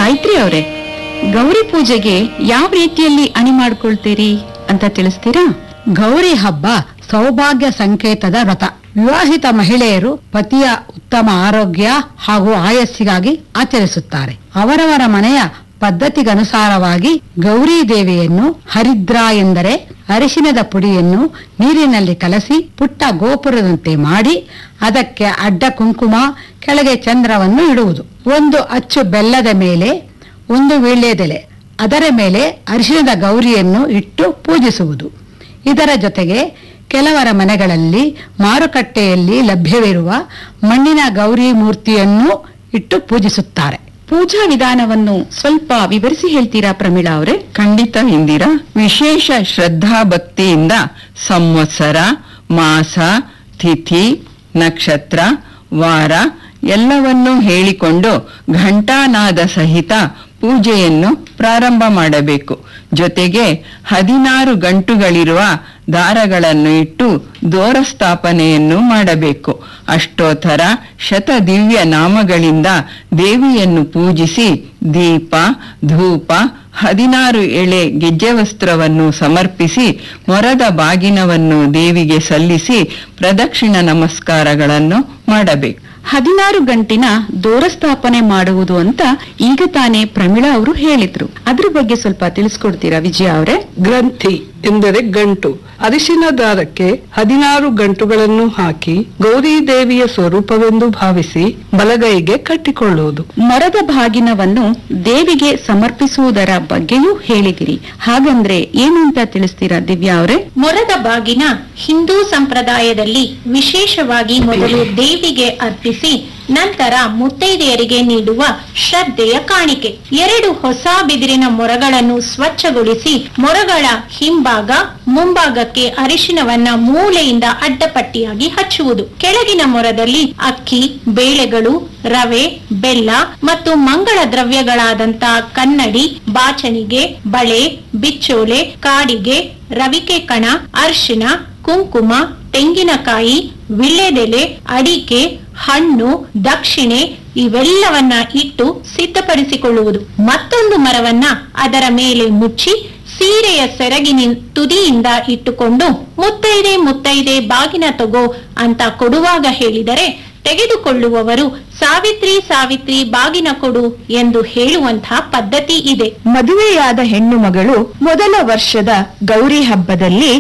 ಗಾಯತ್ರಿ ಅವರೇ, ಗೌರಿ ಪೂಜೆಗೆ ಯಾವ ರೀತಿಯಲ್ಲಿ ಅಣಿ ಮಾಡ್ಕೊಳ್ತೀರಿ ಅಂತ ತಿಳಿಸ್ತೀರಾ? ಗೌರಿ ಹಬ್ಬ ಸೌಭಾಗ್ಯ ಸಂಕೇತದ ವ್ರತ. ವಿವಾಹಿತ ಮಹಿಳೆಯರು ಪತಿಯ ಉತ್ತಮ ಆರೋಗ್ಯ ಹಾಗೂ ಆಯಸ್ಸಿಗಾಗಿ ಆಚರಿಸುತ್ತಾರೆ. ಅವರವರ ಮನೆಯ ಪದ್ಧತಿಗನುಸಾರವಾಗಿ ಗೌರಿ ದೇವಿಯನ್ನು ಹರಿದ್ರ ಎಂದರೆ ಅರಿಶಿನದ ಪುಡಿಯನ್ನು ನೀರಿನಲ್ಲಿ ಕಲಸಿ ಪುಟ್ಟ ಗೋಪುರದಂತೆ ಮಾಡಿ ಅದಕ್ಕೆ ಅಡ್ಡ ಕುಂಕುಮ, ಕೆಳಗೆ ಚಂದ್ರವನ್ನು ಇಡುವುದು. ಒಂದು ಅಚ್ಚು ಬೆಲ್ಲದ ಮೇಲೆ ಒಂದು ವೀಳ್ಯದೆಲೆ, ಅದರ ಮೇಲೆ ಅರಿಶಿನದ ಗೌರಿಯನ್ನು ಇಟ್ಟು ಪೂಜಿಸುವುದು. ಇದರ ಜೊತೆಗೆ ಕೆಲವರ ಮನೆಗಳಲ್ಲಿ ಮಾರುಕಟ್ಟೆಯಲ್ಲಿ ಲಭ್ಯವಿರುವ ಮಣ್ಣಿನ ಗೌರಿ ಮೂರ್ತಿಯನ್ನು ಇಟ್ಟು ಪೂಜಿಸುತ್ತಾರೆ. ಪೂಜಾ ವಿಧಾನವನ್ನು ಸ್ವಲ್ಪ ವಿವರಿಸಿ ಹೇಳ್ತೀರಾ ಪ್ರಮೀಳಾ ಅವರೇ? ಖಂಡಿತ ಇಂದಿರಾ. ವಿಶೇಷ ಶ್ರದ್ಧಾ ಭಕ್ತಿಯಿಂದ ಸಂವತ್ಸರ, ಮಾಸ, ತಿಥಿ, ನಕ್ಷತ್ರ, ವಾರ ಎಲ್ಲವನ್ನೂ ಹೇಳಿಕೊಂಡು ಘಂಟಾನಾದ ಸಹಿತ ಪೂಜೆಯನ್ನು ಪ್ರಾರಂಭ ಮಾಡಬೇಕು. ಜೊತೆಗೆ 16 ಗಂಟುಗಳಿರುವ ದಾರಗಳನ್ನು ಇಟ್ಟು ದೋರಸ್ಥಾಪನೆಯನ್ನು ಮಾಡಬೇಕು. ಅಷ್ಟೋತ್ತರ ಶತದಿವ್ಯ ನಾಮಗಳಿಂದ ದೇವಿಯನ್ನು ಪೂಜಿಸಿ ದೀಪ, ಧೂಪ, 16 ಎಳೆ ಗೆಜ್ಜೆ ವಸ್ತ್ರವನ್ನು ಸಮರ್ಪಿಸಿ ಮೊರದ ಬಾಗಿನವನ್ನು ದೇವಿಗೆ ಸಲ್ಲಿಸಿ ಪ್ರದಕ್ಷಿಣ ನಮಸ್ಕಾರಗಳನ್ನು ಮಾಡಬೇಕು. 16 ಗಂಟಿನ ದೋರಸ್ಥಾಪನೆ ಮಾಡುವುದು ಅಂತ ಈಗ ತಾನೇ ಪ್ರಮೀಳಾ ಅವರು ಹೇಳಿದ್ರು. ಅದ್ರ ಬಗ್ಗೆ ಸ್ವಲ್ಪ ತಿಳಿಸ್ಕೊಡ್ತೀರಾ ವಿಜಯ ಅವರೇ? ಗ್ರಂಥಿ ಎಂದರೆ ಗಂಟು. ಅರಿಶಿನ ದಾರಕ್ಕೆ 16 ಗಂಟುಗಳನ್ನು ಹಾಕಿ ಗೌರಿ ದೇವಿಯ ಸ್ವರೂಪವೆಂದು ಭಾವಿಸಿ ಬಲಗೈಗೆ ಕಟ್ಟಿಕೊಳ್ಳುವುದು. ಮರದ ಬಾಗಿನವನ್ನು ದೇವಿಗೆ ಸಮರ್ಪಿಸುವುದರ ಬಗ್ಗೆಯೂ ಹೇಳಿದಿರಿ. ಹಾಗಂದ್ರೆ ಏನು ಅಂತ ತಿಳಿಸ್ತೀರಾ ದಿವ್ಯಾ ಅವರೇ? ಮೊರದ ಬಾಗಿನ ಹಿಂದೂ ಸಂಪ್ರದಾಯದಲ್ಲಿ ವಿಶೇಷವಾಗಿ ಮೊದಲು ದೇವಿಗೆ ಅರ್ಪಿಸಿ ನಂತರ ಮುತ್ತೈದೆಯರಿಗೆ ನೀಡುವ ಶ್ರದ್ಧೆಯ ಕಾಣಿಕೆ. 2 ಹೊಸ ಬಿದಿರಿನ ಮೊರಗಳನ್ನು ಸ್ವಚ್ಛಗೊಳಿಸಿ ಮೊರಗಳ ಹಿಂಭಾಗ ಮುಂಭಾಗಕ್ಕೆ ಅರಿಶಿನವನ್ನ ಮೂಲೆಯಿಂದ ಅಡ್ಡಪಟ್ಟಿಯಾಗಿ ಹಚ್ಚುವುದು. ಕೆಳಗಿನ ಮೊರದಲ್ಲಿ ಅಕ್ಕಿ, ಬೇಳೆಗಳು, ರವೆ, ಬೆಲ್ಲ ಮತ್ತು ಮಂಗಳ ದ್ರವ್ಯಗಳಾದಂತ ಕನ್ನಡಿ, ಬಾಚಣಿಗೆ, ಬಳೆ, ಬಿಚ್ಚೋಲೆ, ಕಾಡಿಗೆ, ರವಿಕೆ ಕಣ, ಅರಿಶಿನ, ಕುಂಕುಮ, ತೆಂಗಿನಕಾಯಿ, ವಿಳ್ಯದೆಲೆ, ಅಡಿಕೆ, ಹಣ್ಣು, ದಕ್ಷಿಣೆ ಇವೆಲ್ಲವನ್ನ ಇಟ್ಟು ಸಿದ್ಧಪಡಿಸಿಕೊಳ್ಳುವುದು. ಮತ್ತೊಂದು ಮರವನ್ನ ಅದರ ಮೇಲೆ ಮುಚ್ಚಿ ಸೀರೆಯ ಸೆರಗಿನ ತುದಿಯಿಂದ ಇಟ್ಟುಕೊಂಡು ಮುತ್ತೈದೆ ಬಾಗಿನ ತಗೋ ಅಂತ ಕೊಡುವಾಗ ಹೇಳಿದರೆ ತೆಗೆದುಕೊಳ್ಳುವವರು ಸಾವಿತ್ರಿ ಸಾವಿತ್ರಿ ಬಾಗಿನ ಕೊಡು ಎಂದು ಹೇಳುವಂತಹ ಪದ್ಧತಿ ಇದೆ. ಮದುವೆಯಾದ ಹೆಣ್ಣು ಮಗಳು ಮೊದಲ ವರ್ಷದ ಗೌರಿ ಹಬ್ಬದಲ್ಲಿ